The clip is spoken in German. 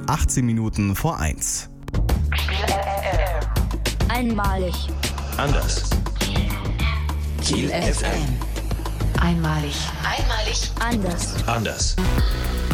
18 Minuten vor 1. Einmalig. Anders. Kiel FM. Einmalig. Einmalig. Anders. Anders.